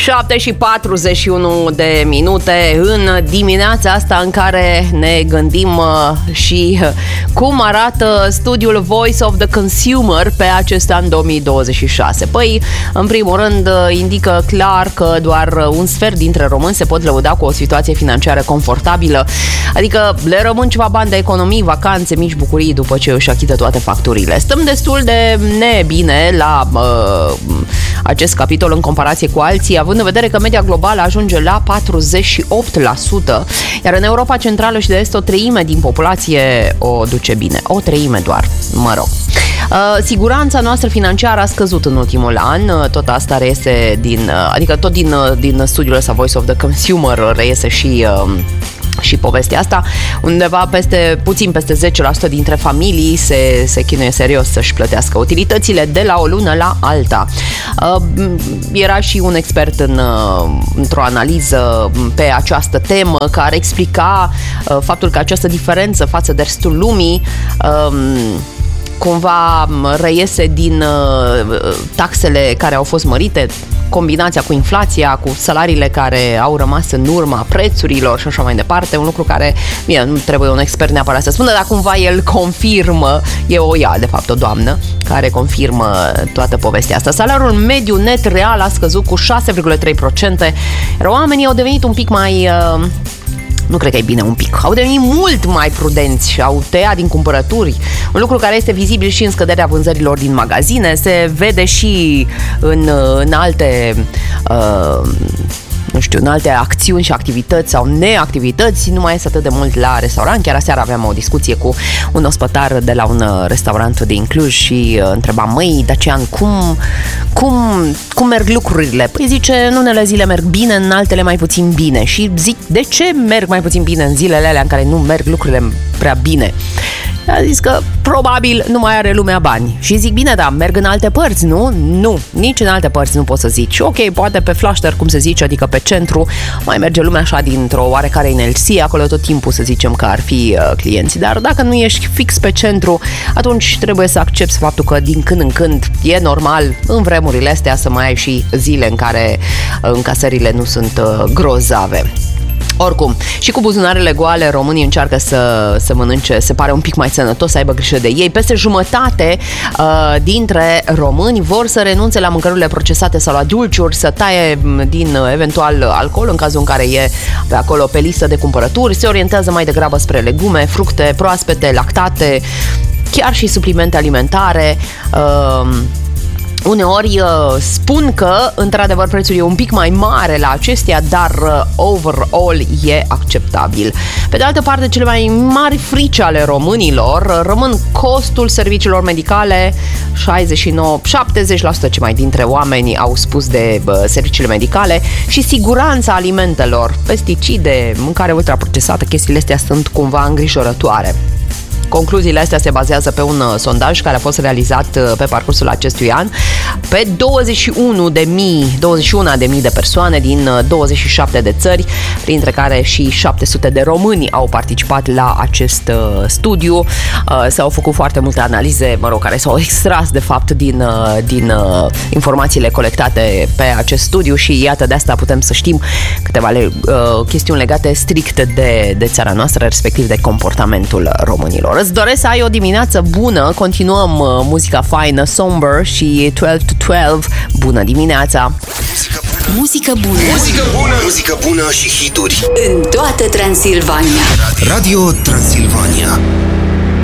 7:41 de minute în dimineața asta în care ne gândim și cum arată studiul Voice of the Consumer pe acest an 2026. Păi, în primul rând, indică clar că doar un sfert dintre români se pot lăuda cu o situație financiară confortabilă, adică le rămân ceva bani de economii, vacanțe, mici bucurii după ce își achită toate facturile. Stăm destul de nebine la acest capitol în comparație cu alții, având în vedere că media globală ajunge la 48%, iar în Europa Centrală și de Est o treime din populație o duce bine. O treime doar, mă rog. Siguranța noastră financiară a scăzut în ultimul an, tot asta reiese din studiul ăsta Voice of the Consumer reiese și povestea asta. Undeva puțin peste 10% dintre familii se chinuie serios să-și plătească utilitățile de la o lună la alta. Era și un expert într-o analiză pe această temă care explica faptul că această diferență față de restul lumii cumva reiese din taxele care au fost mărite, combinația cu inflația, cu salariile care au rămas în urma prețurilor și așa mai departe, un lucru care, bine, nu trebuie un expert neapărat să spună, dar cumva el confirmă, de fapt o doamnă, care confirmă toată povestea asta. Salariul mediu net real a scăzut cu 6,3%, iar oamenii au devenit un pic mai... Nu cred că e bine un pic. Au devenit mult mai prudenți și au tăiat din cumpărături. Un lucru care este vizibil și în scăderea vânzărilor din magazine. Se vede și în alte... în alte acțiuni și activități sau neactivități, nu mai este atât de mult la restaurant. Chiar aseară aveam o discuție cu un ospătar de la un restaurant din Cluj și întrebam, măi, Dacian, cum merg lucrurile? Păi zice, în unele zile merg bine, în altele mai puțin bine. Și zic, de ce merg mai puțin bine în zilele alea în care nu merg lucrurile prea bine? A zis că probabil nu mai are lumea bani. Și zic, bine, da, merg în alte părți, nu? Nu, nici în alte părți nu poți să zici. Ok, poate pe flașter, cum se zice, adică pe centru, mai merge lumea așa dintr-o oarecare inelție, acolo tot timpul să zicem că ar fi clienții. Dar dacă nu ești fix pe centru, atunci trebuie să accepti faptul că din când în când e normal în vremurile astea să mai ai și zile în care încasările nu sunt grozave. Oricum, și cu buzunarele goale, românii încearcă să mănânce, se pare un pic mai sănătos, să aibă grijă de ei. Peste jumătate dintre români vor să renunțe la mâncărurile procesate sau la dulciuri, să taie din eventual alcool, în cazul în care e pe acolo pe listă de cumpărături, se orientează mai degrabă spre legume, fructe proaspete, lactate, chiar și suplimente alimentare. Uneori spun că, într-adevăr, prețul e un pic mai mare la acestea, dar overall e acceptabil. Pe de altă parte, cele mai mari frici ale românilor rămân costul serviciilor medicale. 70% ce mai dintre oameni au spus de serviciile medicale și siguranța alimentelor, pesticide, mâncare ultraprocesată, chestiile astea sunt cumva îngrijorătoare. Concluziile astea se bazează pe un sondaj care a fost realizat pe parcursul acestui an pe 21.000 de persoane din 27 de țări, printre care și 700 de români au participat la acest studiu. S-au făcut foarte multe analize, care s-au extras de fapt din informațiile colectate pe acest studiu și iată, de asta putem să știm câteva chestiuni legate strict de țara noastră, respectiv de comportamentul românilor. Îți doresc să ai o dimineață bună. Continuăm muzica faină, Somber și 12 to 12. Bună dimineața! Muzică bună. Muzică bună. Muzică bună și hituri în toată Transilvania. Radio Transilvania.